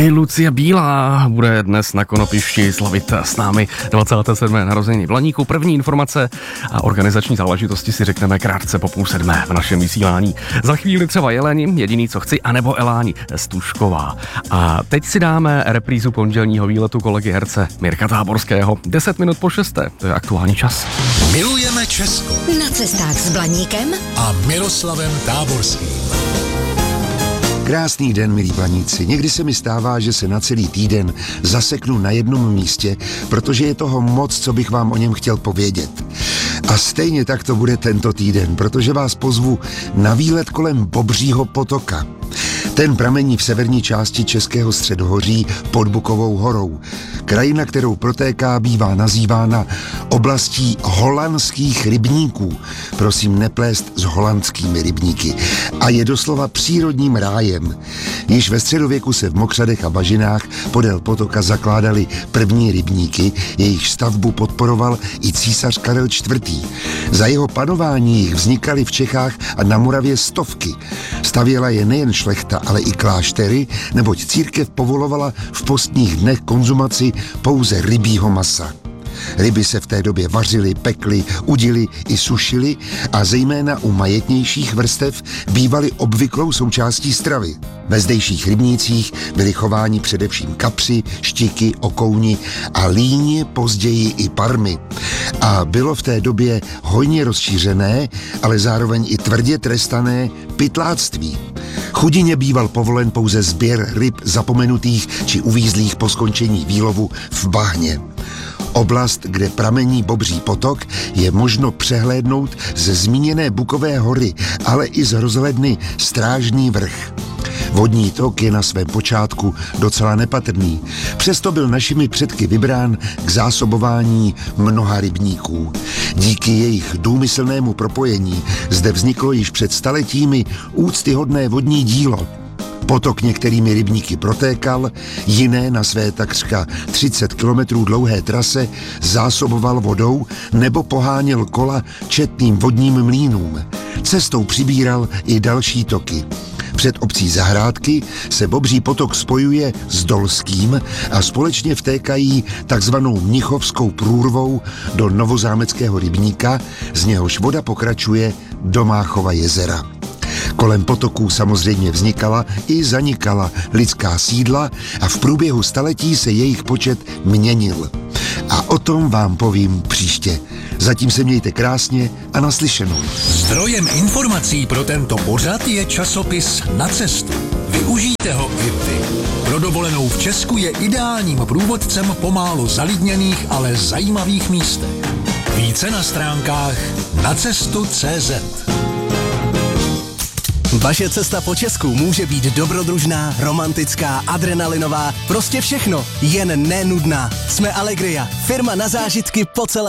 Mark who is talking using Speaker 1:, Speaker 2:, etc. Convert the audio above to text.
Speaker 1: I Lucie Bílá bude dnes na Konopišti slavit s námi 27. narozeniny v Blaníku. První informace a organizační záležitosti si řekneme krátce po 6:30 v našem vysílání. Za chvíli třeba Jeleni, Jediný co chci, anebo Eláni Stužková. A teď si dáme reprízu pondělního výletu kolegy herce Mirka Táborského. 10 minut po 6. To je aktuální čas.
Speaker 2: Milujeme Česko.
Speaker 3: Na cestách s Blaníkem
Speaker 2: A Miroslavem Táborským.
Speaker 4: Krásný den, milí Blaníci. Někdy se mi stává, že se na celý týden zaseknu na jednom místě, protože je toho moc, co bych vám o něm chtěl povědět. A stejně tak to bude tento týden, protože vás pozvu na výlet kolem Bobřího potoka. Ten pramení v severní části Českého středohoří pod Bukovou horou. Krajina, kterou protéká, bývá nazývána oblastí holandských rybníků. Prosím, neplést s holandskými rybníky. A je doslova přírodním rájem. Již ve středověku se v mokřadech a bažinách podél potoka zakládaly první rybníky, jejich stavbu podporoval i císař Karel IV. Za jeho panování jich vznikaly v Čechách a na Moravě stovky. Stavěla je nejen šlechta, ale i kláštery, neboť církev povolovala v postních dnech konzumaci pouze rybího masa. Ryby se v té době vařily, pekly, udily i sušily a zejména u majetnějších vrstev bývaly obvyklou součástí stravy. Ve zdejších rybnících byli chováni především kapři, štiky, okouni a líně, později i parmy. A bylo v té době hojně rozšířené, ale zároveň i tvrdě trestané pytláctví. Chudině býval povolen pouze sběr ryb zapomenutých či uvízlých po skončení výlovu v bahně. Oblast, kde pramení Bobří potok, je možno přehlédnout ze zmíněné Bukové hory, ale i z rozhledny Strážný vrch. Vodní tok je na svém počátku docela nepatrný, přesto byl našimi předky vybrán k zásobování mnoha rybníků. Díky jejich důmyslnému propojení zde vzniklo již před staletími úctyhodné vodní dílo. Potok některými rybníky protékal, jiné na své takřka 30 kilometrů dlouhé trase zásoboval vodou nebo poháněl kola četným vodním mlýnům. Cestou přibíral i další toky. Před obcí Zahrádky se Bobří potok spojuje s Dolským a společně vtékají takzvanou Mnichovskou průrvou do Novozámeckého rybníka, z něhož voda pokračuje do Máchova jezera. Kolem potoků samozřejmě vznikala i zanikala lidská sídla a v průběhu staletí se jejich počet měnil. A o tom vám povím příště. Zatím se mějte krásně a naslyšenou.
Speaker 2: Zdrojem informací pro tento pořad je časopis Na cestu. Využijte ho i vy. Pro dovolenou v Česku je ideálním průvodcem po málo zalidněných, ale zajímavých místech. Více na stránkách nacestu.cz.
Speaker 5: Vaše cesta po Česku může být dobrodružná, romantická, adrenalinová, prostě všechno, jen nenudná. Jsme Allegria, firma na zážitky po celé